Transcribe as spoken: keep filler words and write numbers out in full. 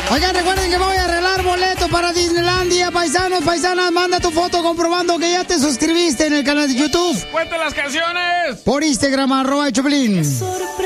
Oigan, recuerden que voy a arreglar boletos para Disneylandia, paisanos, paisanas. Manda tu foto comprobando que ya te suscribiste en el canal de YouTube. ¡Cuenta las canciones! Por Instagram, arroba el Choplin.